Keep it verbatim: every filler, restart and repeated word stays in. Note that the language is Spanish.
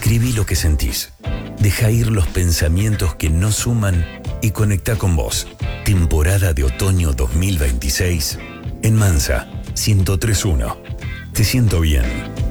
Escribí lo que sentís. Deja ir los pensamientos que no suman y conecta con vos. Temporada de otoño dos mil veintiséis en Mansa ciento tres punto uno. Te siento bien.